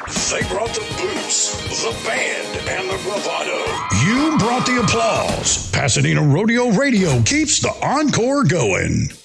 They brought the boots, the band, and the bravado. You brought the applause. Pasadena Rodeo Radio keeps the encore going.